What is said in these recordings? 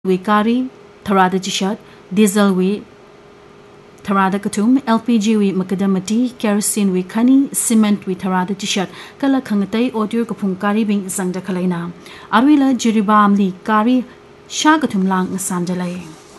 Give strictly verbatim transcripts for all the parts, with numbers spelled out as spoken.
wi kari tharada jishat diesel wi tharada katum L P G wi makadamati kerosene wi khani cement wi tharada jishat kala khangatai audio kapung kari bing zangda khalaina arwila jiribam li kari shagatum lang sandalai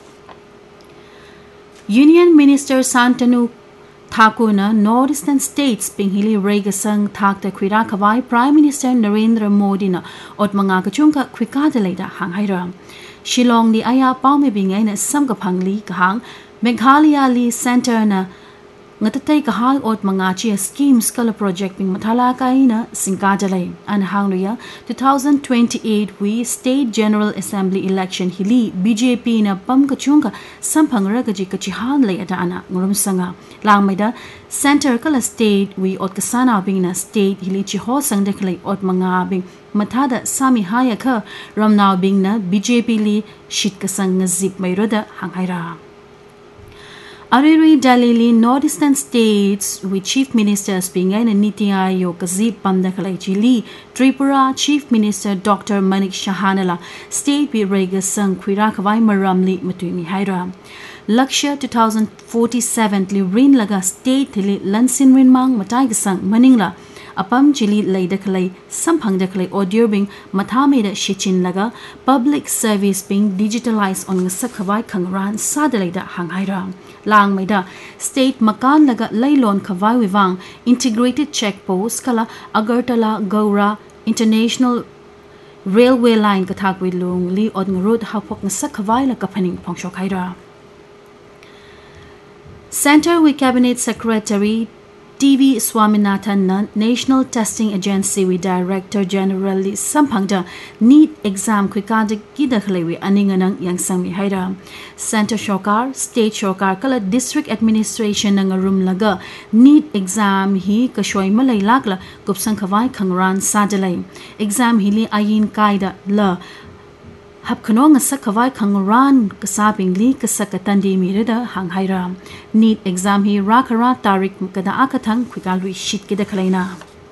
Union Minister Santanu Thakuna Northeastern States pinghili regasang thakta kwira khawai Prime Minister Narendra Modi na otmanga kachungka kwika dalaida hanghaira Shillong li aya pawme bingai na samga phangli kahang Meghalaya li center na ngatatai kahang otmanga chi schemes kala project ping mathala kaina singka dalai an hangluya twenty twenty-eight we State General Assembly election hili B J P na pam kachungka samphangra gaji kachi han lai ada ana ngurum sanga langmaida center kala state we ot kasana bing na state hili chi ho sang deklai ot manga bing mathada sami haya kha ramnaw bing na B J P li shit kasang zip mairoda hanghaira Ariri Dalili Northeastern States with Chief Ministers being in Niti Aayog kazip pamdakalai chili Tripura Chief Minister Doctor Manik Shahanala State bi rega sang kwira khawai maramli matumi haira Lakshya twenty forty-seven li rin laga state li lansin rin mang matai gasang maningla apam chili laidakhalai samphangdakalai audio bing mathame da shichin laga public service being digitalized on ngasakhawai khangran sadalaida hanghaira lang maida state makan laga lailon khawai wiwang integrated check post kala Agartala Gaura International Railway line kathak wilung li odngrod hapok ngasakhawai la kapaning phongsokhaira Center with Cabinet Secretary T V Swaminathan na National Testing Agency with Director General li samphangda NEET exam kwikada kidakhlaiwi aninganang yangsangmi haira Center Shokar State Shokar kala District Administration ng room laga NEET exam hi kashoy malay lakla kupsang khawai khangran sadalay exam hili ayin kaida la hapkhano nga sakhawai khangran kasabing li kasakatandi mirada hanghaira NEET exam hi rakara tarik kada akathang kwikalwi shit kida khalaina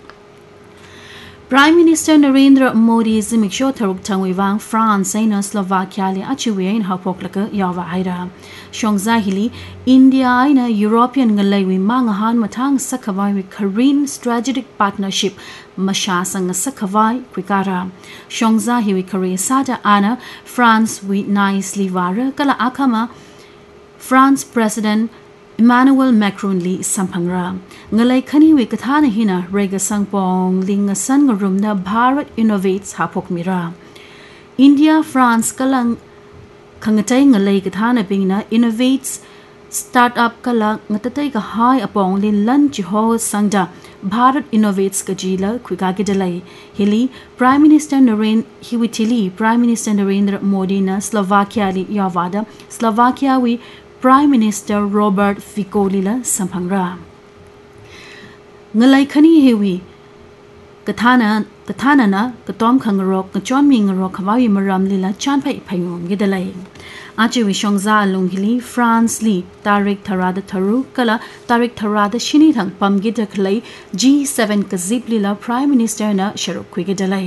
Prime Minister Narendra Modi zimiksho tharuk thangwiwang France aina Slovakia li achiwe in hapoklaka yawa haira shongza hili India aina European ngalaiwi mangahan mathang sakhawai wi Korean strategic partnership masha sang sakhawai kwikara shongza hiwi Korea sada ana France wi nicely wara kala akama France President Emmanuel Macron li samphangra ngalai khani we kathana hina rega sangpong linga san rumna Bharat Innovates hapok mira India France kalang khangatai ngalai kathana bingna Innovates startup kala ngatatai ka hai apong lin lan chi ho sangda Bharat Innovates kajila kwika gidalai hili Prime Minister Narendra Hiwitili Prime Minister Narendra Modi na Slovakia li yawada Slovakia wi Prime Minister Robert Fico lila samphangra ngalai khani hewi kathana kathana na katom khangrok kachon mingrok khawi maram lila chanpai phayom gidalai achi wi shongza lunghili France li tarik tharada tharu kala tarik tharada shini thang pamgi dakhlai G seven kazip lila Prime Minister na sharuk khwigidalai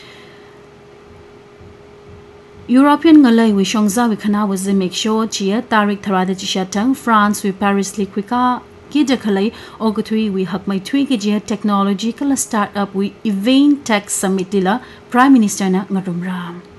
European ngalai wi shongza wi khana was make sure chia tarik tharada chishatang France wi Paris li kwika ki dakhalai oguthui wi hakmai thui ki jia technology kala startup wi Event Tech Summit dila Prime Minister na ngarumra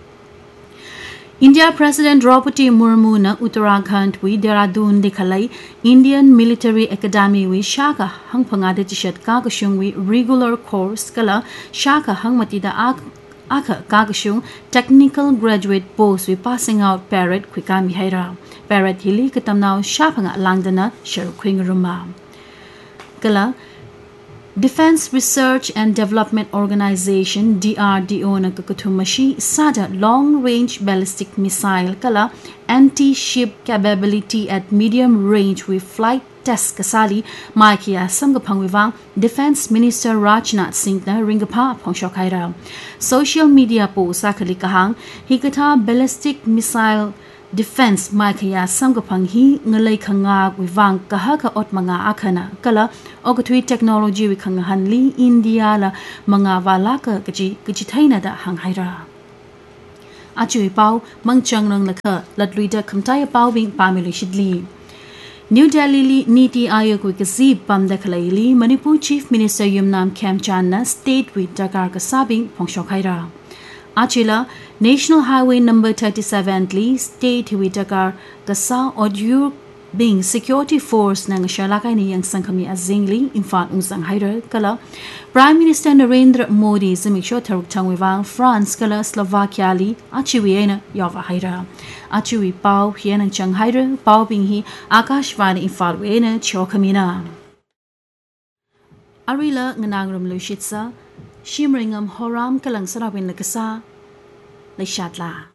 India President Draupadi Murmu na Uttarakhand wi Dehradun dikhalai Indian Military Academy wi shaka hangphanga de chishat ka kashung wi regular course kala shaka hangmati da ak Aka kagashung technical graduate post we passing out parrot kwikami haira parrot hili katamnaw shapanga langdana sharukhing ruma kala Defense Research and Development Organization D R D O na kakathumashi sada long range ballistic missile kala anti-ship capability at medium range with flight test kasali maikia samga phangwiwang Defense Minister Rajnath Singh na ringapha phongshokhaira social media post akhali kahang hikatha ballistic missile defense maikia samga phanghi ngalai khanga wiwang kaha ka otmanga akhana kala ogthui technology wi khanga hanli India la manga wala ka kachi kachi thaina da hanghaira a chui pau mang chang rang la kha lat lui da khamtai pau bing pamili shidli New Delhi li Niti Aayog wi kasi pam da khalai li Manipur Chief Minister Yumnam Khemchan na state with Dakar ka sabing phongsho khaira Achila National Highway number thirty-seven li state with Dakar ka sa audio being security force nang shalakay ni yang sangkami azingli infan usang haira kala Prime Minister Narendra Modi zimiksho tharuk tangwang France kala Slovakia li achiwi na yawa haira achiwi pau hian chang haira pau bing hi Akashvani infan we na chokamina Arila nganangrum lushitsa Shimringam Horam kalang sarapin lakasa Leshatla